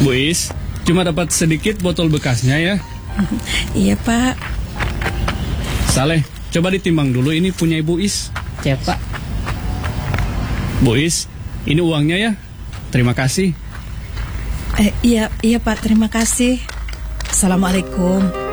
Bu Is, cuma dapat sedikit botol bekasnya ya. Iya Pak. Saleh, coba ditimbang dulu, ini punya Ibu Is. Ya Pak. Bu Is, ini uangnya ya. Terima kasih. Iya Pak, terima kasih. Assalamualaikum.